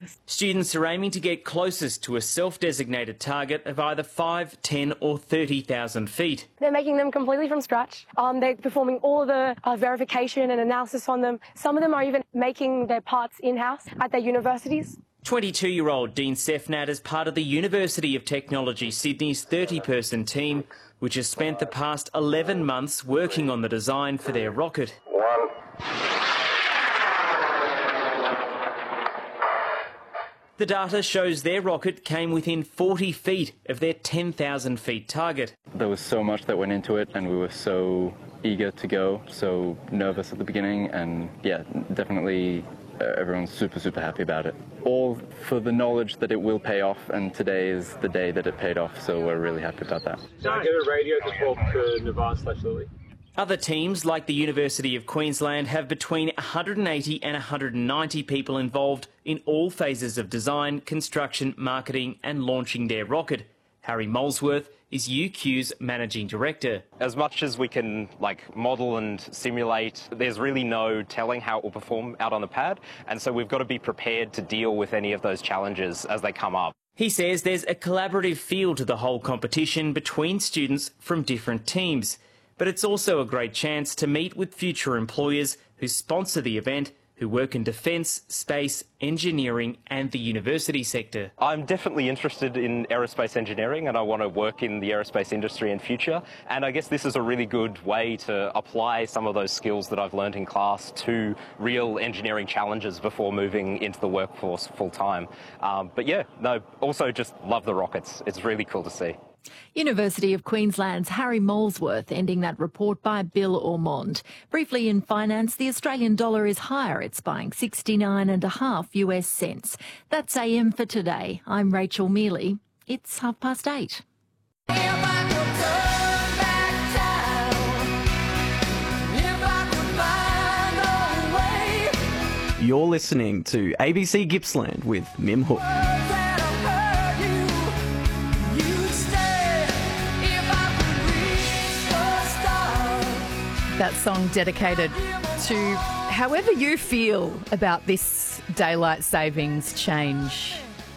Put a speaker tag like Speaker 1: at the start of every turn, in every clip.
Speaker 1: surface.
Speaker 2: Students are aiming to get closest to a self-designated target of either 5, 10 or 30,000 feet.
Speaker 1: They're making them completely from scratch. They're performing all the verification and analysis on them. Some of them are even making their parts in-house at their universities.
Speaker 2: 22-year-old Dean Sefnat is part of the University of Technology Sydney's 30-person team, which has spent the past 11 months working on the design for their rocket. The data shows their rocket came within 40 feet of their 10,000 feet target.
Speaker 3: There was so much that went into it, and we were so eager to go, so nervous at the beginning, and yeah, definitely everyone's super happy about it. All for the knowledge that it will pay off, and today is the day that it paid off, so we're really happy about that.
Speaker 4: Can I get a radio to talk to Navarre/Lily?
Speaker 2: Other teams, like the University of Queensland, have between 180 and 190 people involved in all phases of design, construction, marketing and launching their rocket. Harry Molesworth is UQ's Managing Director.
Speaker 5: As much as we can model and simulate, there's really no telling how it will perform out on the pad, and so we've got to be prepared to deal with any of those challenges as they come up.
Speaker 2: He says there's a collaborative feel to the whole competition between students from different teams, but it's also a great chance to meet with future employers who sponsor the event, who work in defence, space, engineering and the university sector.
Speaker 5: I'm definitely interested in aerospace engineering and I want to work in the aerospace industry in future, and I guess this is a really good way to apply some of those skills that I've learned in class to real engineering challenges before moving into the workforce full time. But yeah, no, also just love the rockets. It's really cool to see.
Speaker 6: University of Queensland's Harry Molesworth ending that report by Bill Ormond. Briefly in finance, the Australian dollar is higher. It's buying 69.5 US cents. That's AM for today. I'm Rachel Mealy. It's 8:30.
Speaker 7: You're listening to ABC Gippsland with Mim Hook.
Speaker 8: That song dedicated to however you feel about this daylight savings change.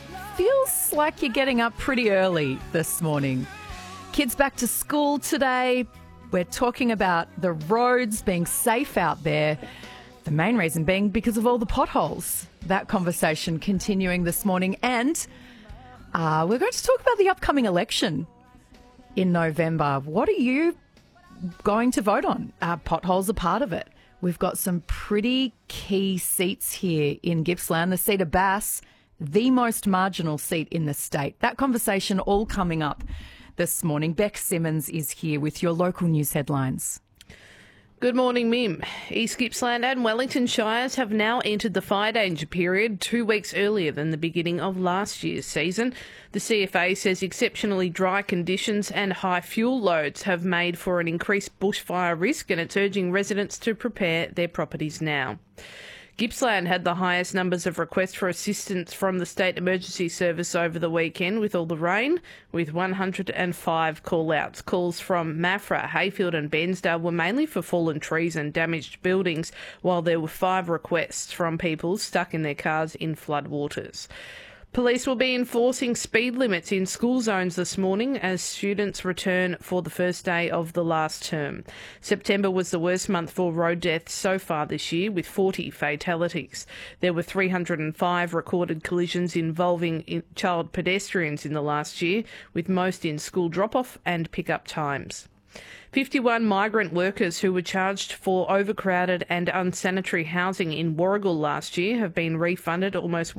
Speaker 8: Feels like you're getting up pretty early this morning. Kids back to school today. We're talking about the roads being safe out there. The main reason being because of all the potholes. That conversation continuing this morning. And we're going to talk about the upcoming election in November. What are you going to vote on? Potholes are part of it. We've got some pretty key seats here in Gippsland. The seat of Bass, the most marginal seat in the state. That conversation all coming up this morning. Beck Simmons is here with your local news headlines.
Speaker 9: Good morning, Mim. East Gippsland and Wellington Shires have now entered the fire danger period 2 weeks earlier than the beginning of last year's season. The CFA says exceptionally dry conditions and high fuel loads have made for an increased bushfire risk, and it's urging residents to prepare their properties now. Gippsland had the highest numbers of requests for assistance from the State Emergency Service over the weekend with all the rain, with 105 call-outs. Calls from Maffra, Hayfield and Bensdale were mainly for fallen trees and damaged buildings, while there were 5 requests from people stuck in their cars in floodwaters. Police will be enforcing speed limits in school zones this morning as students return for the first day of the last term. September was the worst month for road deaths so far this year, with 40 fatalities. There were 305 recorded collisions involving child pedestrians in the last year, with most in school drop-off and pick-up times. 51 migrant workers who were charged for overcrowded and unsanitary housing in Warragul last year have been refunded almost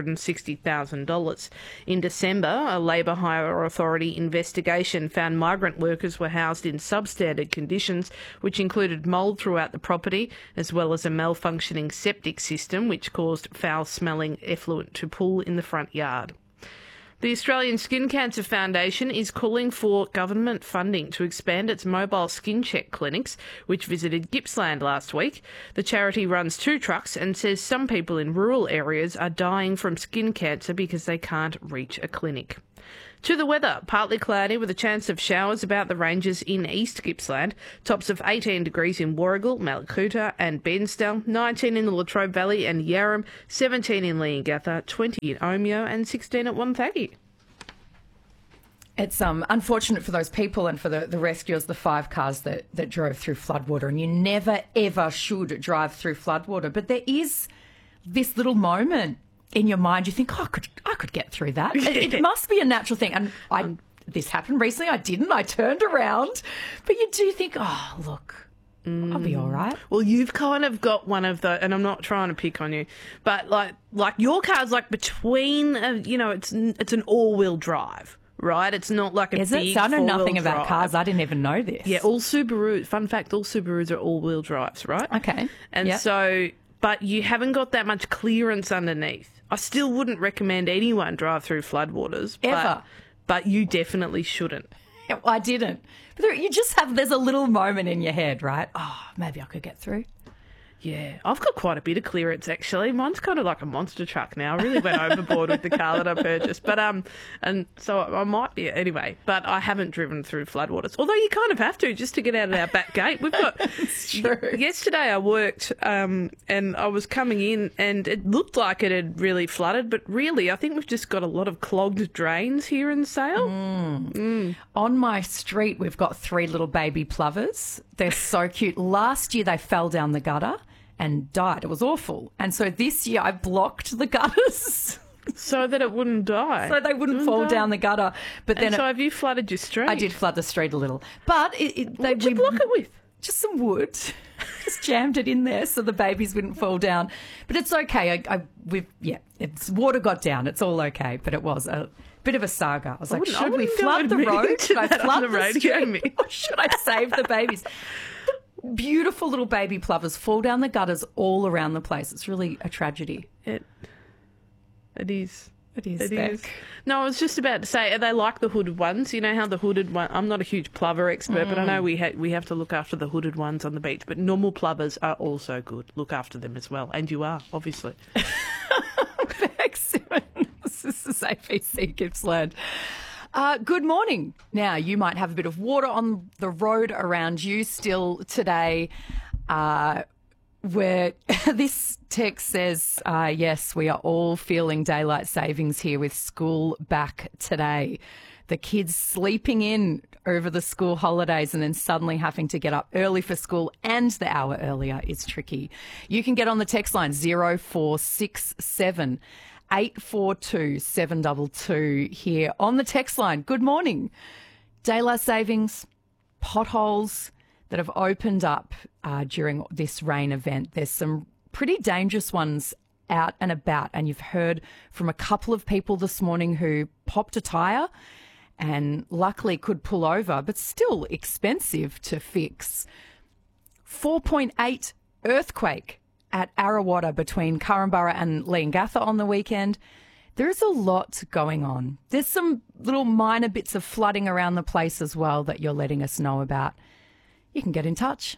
Speaker 9: $160,000. In December, a Labor Hire Authority investigation found migrant workers were housed in substandard conditions, which included mould throughout the property, as well as a malfunctioning septic system, which caused foul-smelling effluent to pool in the front yard. The Australian Skin Cancer Foundation is calling for government funding to expand its mobile skin check clinics, which visited Gippsland last week. The charity runs 2 trucks and says some people in rural areas are dying from skin cancer because they can't reach a clinic. To the weather, partly cloudy with a chance of showers about the ranges in East Gippsland. Tops of 18 degrees in Warragul, Malakuta and Bairnsdale, 19 in the Latrobe Valley and Yarram, 17 in Leongatha, 20 in Omeo and 16 at Wonthaggi.
Speaker 8: It's unfortunate for those people and for the rescuers, the 5 cars that drove through floodwater, and you never, ever should drive through floodwater. But there is this little moment in your mind, you think, oh, I could get through that. It must be a natural thing. And this happened recently. I didn't. I turned around. But you do think, oh, look, I'll be all right.
Speaker 9: Well, you've kind of got one of the, and I'm not trying to pick on you, but like your car's like between, it's an all-wheel drive. Right, it's not like a
Speaker 8: Is
Speaker 9: big
Speaker 8: it? So I know nothing
Speaker 9: four-wheel
Speaker 8: about
Speaker 9: drive.
Speaker 8: cars. I didn't even know this.
Speaker 9: Yeah, all Subarus. Fun fact: all Subarus are all-wheel drives, right?
Speaker 8: Okay.
Speaker 9: And
Speaker 8: Yep.
Speaker 9: so, but you haven't got that much clearance underneath. I still wouldn't recommend anyone drive through floodwaters
Speaker 8: Ever.
Speaker 9: but you definitely shouldn't.
Speaker 8: Well, I didn't. But there's a little moment in your head, right? Oh, maybe I could get through.
Speaker 9: Yeah, I've got quite a bit of clearance actually. Mine's kind of like a monster truck now. I really went overboard with the car that I purchased, but and so I might be anyway. But I haven't driven through floodwaters, although you kind of have to just to get out of our back gate. We've got.
Speaker 8: It's true.
Speaker 9: Yesterday I worked, and I was coming in, and it looked like it had really flooded, but really I think we've just got a lot of clogged drains here in Sale.
Speaker 8: On my street, we've got 3 little baby plovers. They're so cute. Last year they fell down the gutter and died. It was awful. And so this year I blocked the gutters
Speaker 9: So that it wouldn't die.
Speaker 8: so they wouldn't fall down the gutter. But then
Speaker 9: And so have you flooded your street?
Speaker 8: I did flood the street a little. But
Speaker 9: What'd you block it with?
Speaker 8: just some wood. Just jammed it in there so the babies wouldn't fall down. But it's okay. It's water got down. It's all okay. But it was a bit of a saga. I was like,
Speaker 9: wouldn't- I
Speaker 8: should we
Speaker 9: wouldn't go
Speaker 8: flood the
Speaker 9: admitting
Speaker 8: road?
Speaker 9: to
Speaker 8: Should I
Speaker 9: that on
Speaker 8: flood
Speaker 9: the
Speaker 8: the
Speaker 9: radio,
Speaker 8: street?
Speaker 9: Mick.
Speaker 8: Or should I save the babies? The beautiful little baby plovers fall down the gutters all around the place. It's really a tragedy.
Speaker 9: It is.
Speaker 8: It is.
Speaker 9: It
Speaker 8: Beck.
Speaker 9: is. No, I was just about to say, are they like the hooded ones? You know how the hooded one... I'm not a huge plover expert, but I know we have to look after the hooded ones on the beach. But normal plovers are also good. Look after them as well. And you are, obviously.
Speaker 8: Excellent. This is ABC Gippsland. Good morning. Now, you might have a bit of water on the road around you still today. Where this text says, yes, we are all feeling daylight savings here with school back today. The kids sleeping in over the school holidays and then suddenly having to get up early for school and the hour earlier is tricky. You can get on the text line 0467 842 722 here on the text line. Good morning. Daylight savings, potholes that have opened up during this rain event. There's some pretty dangerous ones out and about, and you've heard from a couple of people this morning who popped a tyre and luckily could pull over, but still expensive to fix. 4.8 earthquake at Arrawatta between Curramborough and Leongatha on the weekend. There's a lot going on. There's some little minor bits of flooding around the place as well that you're letting us know about. You can get in touch.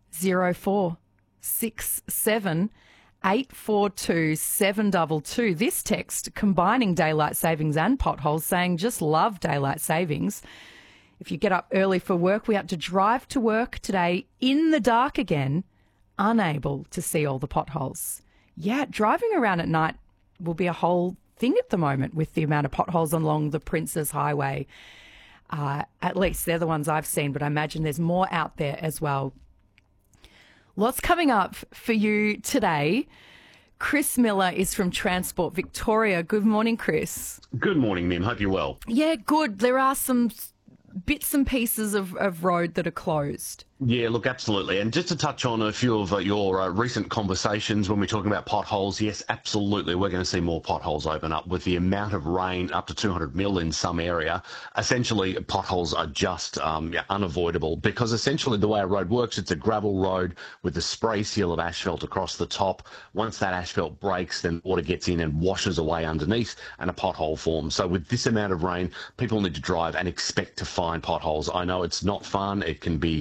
Speaker 8: 0467 842 722. This text combining daylight savings and potholes saying just love daylight savings. If you get up early for work, we had to drive to work today in the dark again, unable to see all the potholes. Yeah, driving around at night will be a whole thing at the moment with the amount of potholes along the Princes Highway. At least they're the ones I've seen, but I imagine there's more out there as well. Lots coming up for you today. Chris Miller is from Transport Victoria. Good morning, Chris.
Speaker 10: Good morning, Mim. Hope you're well.
Speaker 8: Yeah, good. There are some bits and pieces of road that are closed.
Speaker 10: Yeah, look, absolutely. And just to touch on a few of your recent conversations when we're talking about potholes, yes, absolutely. We're going to see more potholes open up with the amount of rain, up to 200 mil in some area. Essentially, potholes are just unavoidable because essentially the way a road works, it's a gravel road with a spray seal of asphalt across the top. Once that asphalt breaks, then water gets in and washes away underneath and a pothole forms. So with this amount of rain, people need to drive and expect to find potholes. I know it's not fun. It can be terrible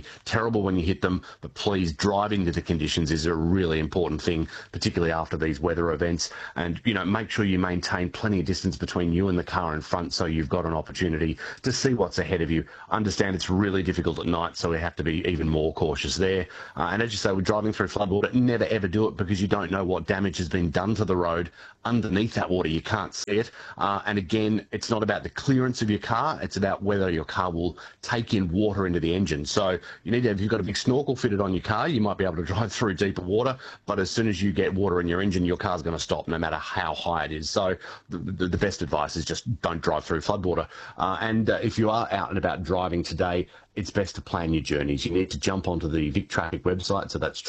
Speaker 10: terrible when you hit them, but please, driving to the conditions is a really important thing, particularly after these weather events. And, make sure you maintain plenty of distance between you and the car in front so you've got an opportunity to see what's ahead of you. Understand it's really difficult at night, so we have to be even more cautious there. And as you say, we're driving through floodwater. Never ever do it because you don't know what damage has been done to the road underneath that water. You can't see it. And again, it's not about the clearance of your car. It's about whether your car will take in water into the engine. So you need to, if you've got a big snorkel fitted on your car, you might be able to drive through deeper water. But as soon as you get water in your engine, your car's going to stop no matter how high it is. So the best advice is just don't drive through floodwater. And if you are out and about driving today, it's best to plan your journeys. You need to jump onto the Vic Traffic website, so that's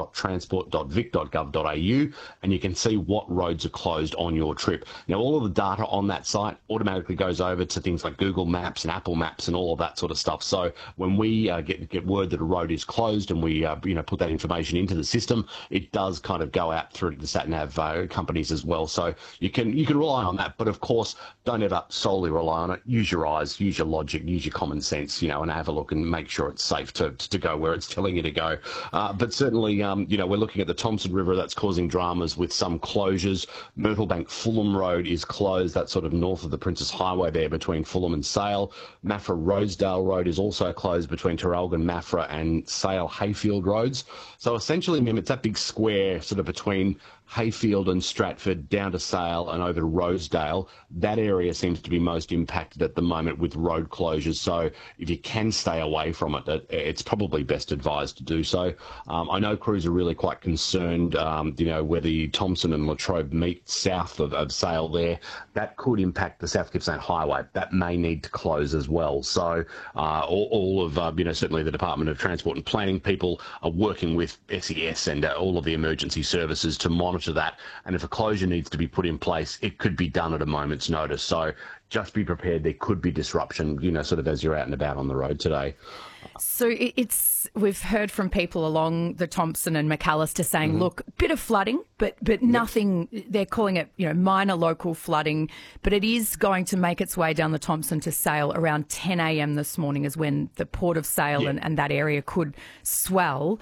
Speaker 10: traffic.transport.vic.gov.au, and you can see what roads are closed on your trip. Now, all of the data on that site automatically goes over to things like Google Maps and Apple Maps and all of that sort of stuff. So when we get word that a road is closed and we put that information into the system, it does kind of go out through to the sat-nav companies as well. So you can rely on that, but of course, don't ever solely rely on it. Use your eyes, use your logic, use your common sense, and have a look and make sure it's safe to go where it's telling you to go. But certainly, we're looking at the Thomson River. That's causing dramas with some closures. Myrtlebank Fulham Road is closed. That's sort of north of the Princess Highway there between Fulham and Sale. Maffra Rosedale Road is also closed between Terralgan, Maffra and Sale Hayfield roads. So essentially, it's that big square sort of between Hayfield and Stratford down to Sale and over to Rosedale. That area seems to be most impacted at the moment with road closures. So if you can stay away from it, it's probably best advised to do so. I know crews are really quite concerned, where the Thomson and Latrobe meet south of Sale there. That could impact the South Gippsland Highway. That may need to close as well. So all of, certainly the Department of Transport and Planning people are working with SES and all of the emergency services to monitor that, and if a closure needs to be put in place, it could be done at a moment's notice. So just be prepared. There could be disruption, sort of as you're out and about on the road today.
Speaker 8: So we've heard from people along the Thomson and McAllister saying, look, a bit of flooding, but nothing, they're calling it, minor local flooding, but it is going to make its way down the Thomson to Sale around 10 a.m. this morning is when the Port of Sale and that area could swell.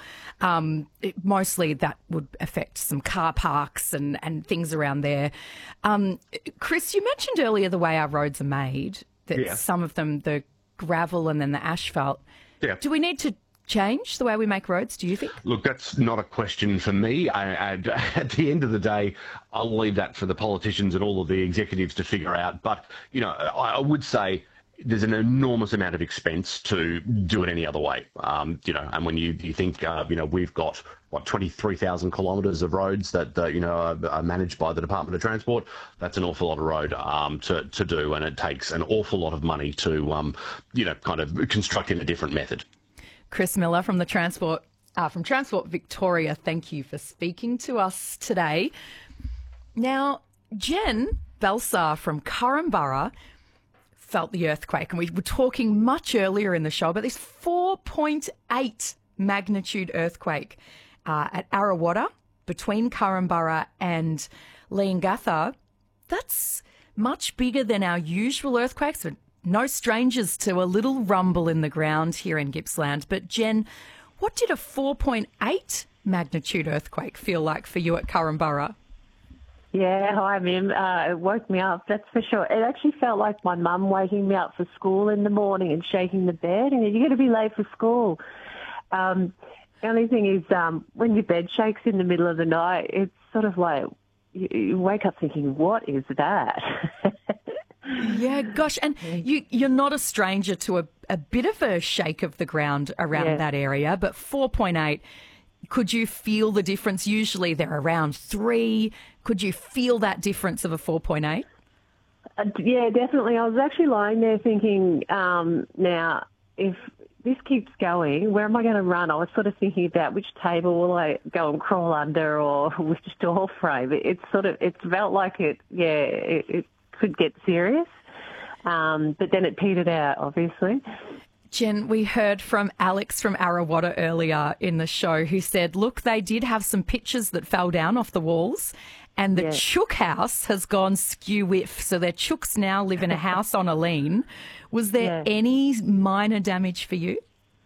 Speaker 8: Mostly that would affect some car parks and things around there. Chris, you mentioned earlier the way our roads are made, that some of them, the gravel and then the asphalt. Yeah. Do we need to change the way we make roads, do you think?
Speaker 10: Look, that's not a question for me. At the end of the day, I'll leave that for the politicians and all of the executives to figure out. But, I would say there's an enormous amount of expense to do it any other way. And when you think, we've got, 23,000 kilometres of roads that, are managed by the Department of Transport. That's an awful lot of road to do, and it takes an awful lot of money to, kind of construct in a different method.
Speaker 8: Chris Miller from Transport Victoria, thank you for speaking to us today. Now, Jen Belsar from Korumburra felt the earthquake, and we were talking much earlier in the show about this 4.8 magnitude earthquake at Arawata between Korumburra and Leongatha. That's much bigger than our usual earthquakes. No strangers to a little rumble in the ground here in Gippsland. But Jen, what did a 4.8 magnitude earthquake feel like for you at Korumburra?
Speaker 11: Yeah, hi, Mim. It woke me up, that's for sure. It actually felt like my mum waking me up for school in the morning and shaking the bed, and you're going to be late for school. The only thing is when your bed shakes in the middle of the night, it's sort of like you wake up thinking, what is that?
Speaker 8: Yeah, gosh. And you're not a stranger to a bit of a shake of the ground around that area, but 4.8, could you feel the difference? Usually they're around 3. Could you feel that difference of a 4.8?
Speaker 11: Yeah, definitely. I was actually lying there thinking, now, if this keeps going, where am I going to run? I was sort of thinking about which table will I go and crawl under, or which door frame. It felt like it could get serious, but then it petered out, obviously.
Speaker 8: Jen, we heard from Alex from Arawata earlier in the show who said, look, they did have some pictures that fell down off the walls, and the chook house has gone skew-whiff. So their chooks now live in a house on a lean. Was there any minor damage for you?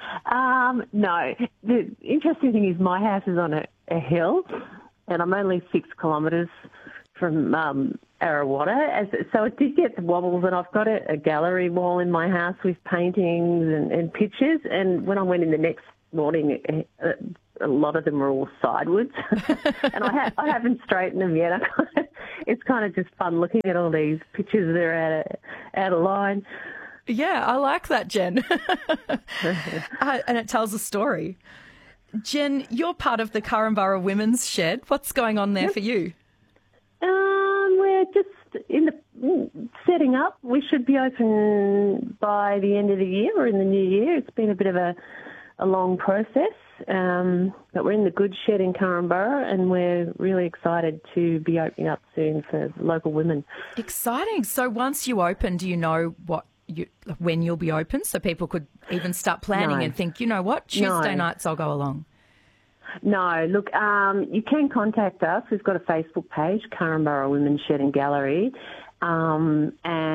Speaker 11: No. The interesting thing is my house is on a hill, and I'm only 6 kilometres from Arrawatta. So it did get the wobbles, and I've got a gallery wall in my house with paintings and pictures. And when I went in the next morning, a lot of them were all sideways, and I haven't straightened them yet. It's kind of just fun looking at all these pictures that are out of line.
Speaker 8: Yeah, I like that, Jen. And it tells a story. Jen, you're part of the Currumbara Women's Shed. What's going on there for you?
Speaker 11: We're just in the setting up. We should be open by the end of the year or in the new year. It's been a bit of a long process, but we're in the Good Shed in Currumbara, and we're really excited to be opening up soon for local women.
Speaker 8: Exciting. So once you open, do you know when you'll be open, so people could even start planning and think, you know what, Tuesday nights I'll go along? No, look, you can contact us. We've got a Facebook page, Currumbara Women's Shed and Gallery, and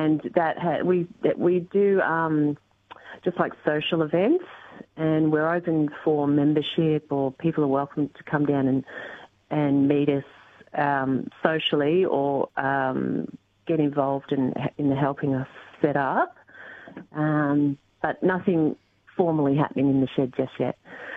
Speaker 8: we do just like social events, and we're open for membership, or people are welcome to come down and meet us socially, or get involved in helping us set up. But nothing formally happening in the shed just yet.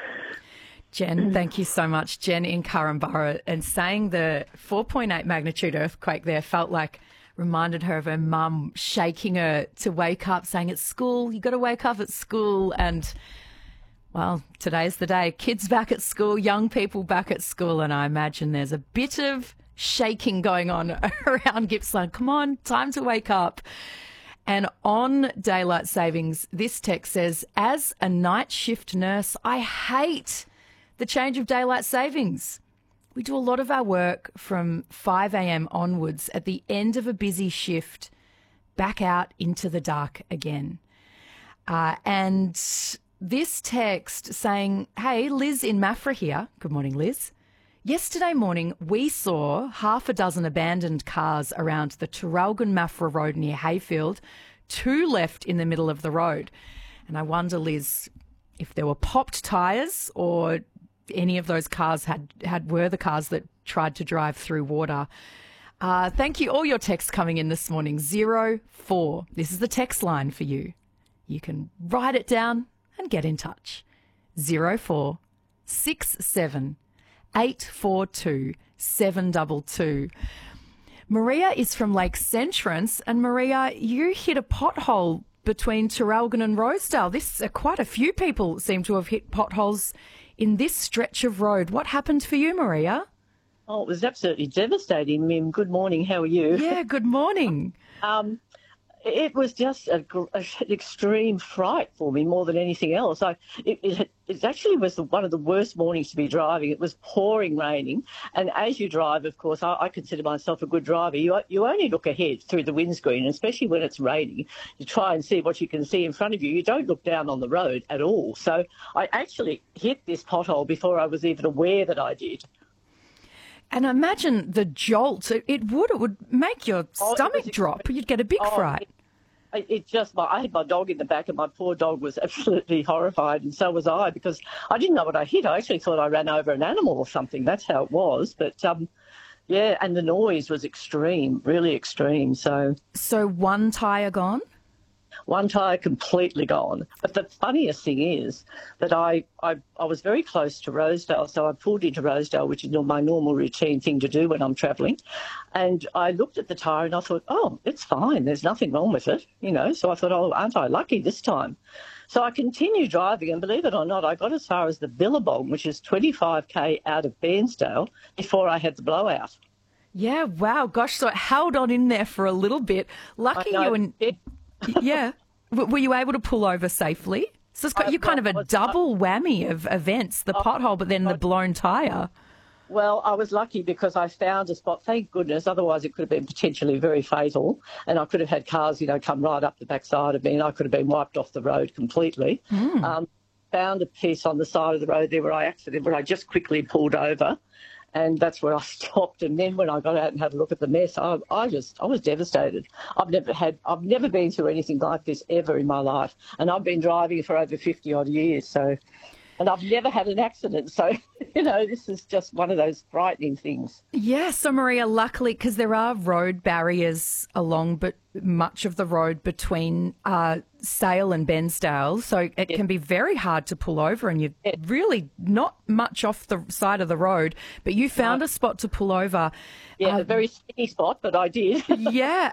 Speaker 8: Jen, thank you so much. Jen in Currumbara, and saying the 4.8 magnitude earthquake there reminded her of her mum shaking her to wake up, saying, "At school, you got to wake up at school." And, well, today's the day. Kids back at school, young people back at school, and I imagine there's a bit of shaking going on around Gippsland. Come on, time to wake up. And on daylight savings, this text says, as a night shift nurse, I hate the change of daylight savings. We do a lot of our work from 5 a.m. onwards at the end of a busy shift, back out into the dark again. And this text saying, hey, Liz in Maffra here. Good morning, Liz. Yesterday morning, we saw half a dozen abandoned cars around the Traralgon-Maffra Road near Hayfield, 2 left in the middle of the road. And I wonder, Liz, if there were popped tyres, or any of those cars were the cars that tried to drive through water. Thank you. All your texts coming in this morning, 04. This is the text line for you. You can write it down and get in touch. 04 67 842 722. Maria is from Lake Centrance, and Maria, you hit a pothole between Traralgon and Rosedale. Quite a few people seem to have hit potholes in this stretch of road. What happened for you, Maria?
Speaker 12: Oh, it was absolutely devastating, Mim. Good morning. How are you?
Speaker 8: Yeah, good morning.
Speaker 12: It was just an extreme fright for me more than anything else. It actually was one of the worst mornings to be driving. It was pouring raining. And as you drive, of course, I consider myself a good driver. You only look ahead through the windscreen, especially when it's raining. You try and see what you can see in front of you. You don't look down on the road at all. So I actually hit this pothole before I was even aware that I did.
Speaker 8: And imagine the jolt. It would make your stomach drop. You'd get a big fright.
Speaker 12: I had my dog in the back, and my poor dog was absolutely horrified, and so was I, because I didn't know what I hit. I actually thought I ran over an animal or something. That's how it was. But, yeah, and the noise was extreme, really extreme. So
Speaker 8: one tyre gone?
Speaker 12: One tyre completely gone. But the funniest thing is that I was very close to Rosedale, so I pulled into Rosedale, which is my normal routine thing to do when I'm travelling. And I looked at the tyre and I thought, oh, it's fine. There's nothing wrong with it, So I thought, oh, aren't I lucky this time? So I continued driving, and believe it or not, I got as far as the Billabong, which is 25k out of Bairnsdale, before I had the blowout.
Speaker 8: Yeah, wow, gosh, so it held on in there for a little bit. Lucky you and... Yeah. Were you able to pull over safely? So you're kind of a double whammy of events, the pothole, but then the blown tyre.
Speaker 12: Well, I was lucky because I found a spot, thank goodness, otherwise it could have been potentially very fatal, and I could have had cars, come right up the backside of me, and I could have been wiped off the road completely. Found a piece on the side of the road there where I just quickly pulled over, And that's where I stopped. And then when I got out and had a look at the mess, I was devastated. I've never been through anything like this ever in my life. And I've been driving for over 50 odd years. And I've never had an accident. So, this is just one of those frightening things.
Speaker 8: Yeah. So, Maria, luckily, because there are road barriers along but much of the road between Sale and Bensdale, so it can be very hard to pull over, and you're really not much off the side of the road, but you found a spot to pull over.
Speaker 12: Yeah, a very sticky spot, but I did.
Speaker 8: Yeah.